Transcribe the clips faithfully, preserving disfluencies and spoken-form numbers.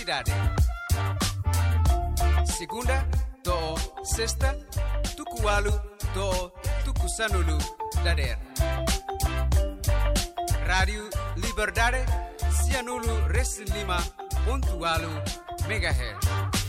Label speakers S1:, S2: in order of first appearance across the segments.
S1: Cidade. Segunda, do, sexta, tukualu, do, tukusanulu, dader. Rádio Liberdade, Cianulu, Resin lima, pontualu, megahertz.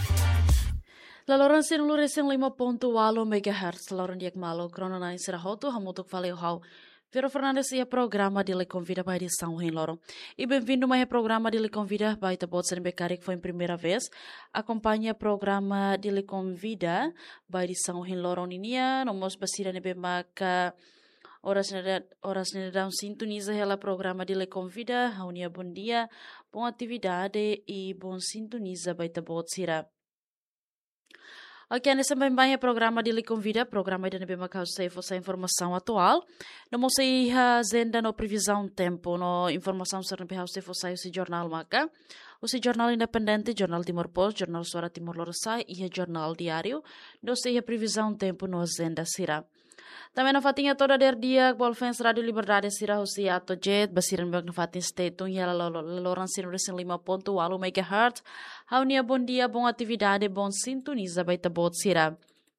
S2: Laloran sinulu Resin lima pontualu, megahertz. Laloran diak malo, kronona inserahoto, hamutuk valeu hau. Vero Fernandes e a programa de Le Convida by São Loro. E bem-vindo a programa de Le Convida by the Botsen Becari, que foi em primeira vez. Acompanha o programa de Le Convida by São Loro Ninia. Nomos basira nebe maka horas horas nedam sintoniza ela programa de Le Convida. Haunia bom dia, boa atividade e bom sintoniza by the Botsira. Ok, nesse bem-bem é programa de Le Convida, programa de nebe maka usai fosse informação atual. Não sei a agenda no previsão tempo, no informação sobre nebe usai fosse o jornal maka. O jornal independente, jornal Timor Post, jornal Suara Timor Leste e o jornal diário. Não sei a previsão tempo no agenda sira. Também na fatinha toda der dia, Bolfens Radio Liberdade sira o ato jet, basiran bag na fatin state, e ela loran sino resin lima ponto walo megahertz. Haunia bom dia, bom atividade, bom sintoniza baita bot sira.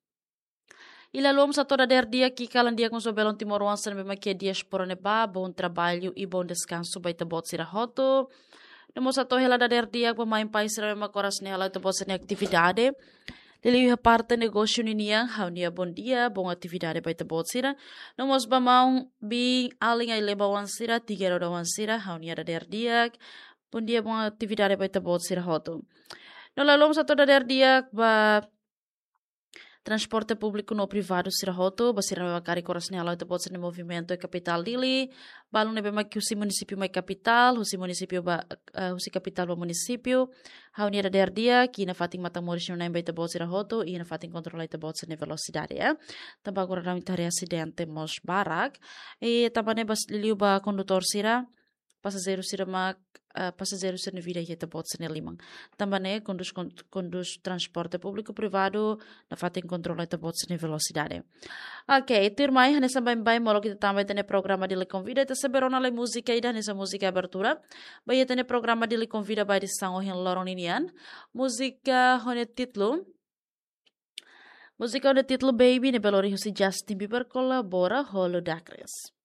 S2: Ila lom sa toda der dia que calan dia com so belon Timoruan sa nebe makia dias por neba, bom trabalho e bom descanso baita bot sira hoto. Nemo sa to hela da der dia com main pai sira ma coras nela to bot sene atividade. Lili parte negócio ninia, haunia bom dia, bom atividade baita bot sira. Nomos bamão bi aling ai leba wan sira, tigero da wan sira, haunia da der dia. Bom dia, bom atividade baita bot sira hoto. No lalom sa toda der dia ba transporte público no privado sira hoto, basira me bakari coras nela ito bot sira movimento e capital dili. Balon nebe mak usi município mai capital, usi município ba uh, usi capital ba município. Haunia da der dia que na fating matamoris no baita bot sira hoto e na fating controla ito bot sira velocidade, eh. Tamba agora ram itari acidente mos barak e tamba ne bas liliu ba condutor sira passageiro sira mak uh, passageiro sira vida ito bot sira limang. Tamba ne conduz conduz transporte público privado na fating controla ito bot sira velocidade. Ok, turmai nessa bem bem molo kita também tem programa de Le Convida ita saberona le música ida nessa música abertura. Baia tem programa de Le Convida by São Loronian. Música hone título Música hone título Baby ne belori si Justin Bieber colabora Holo Dacres.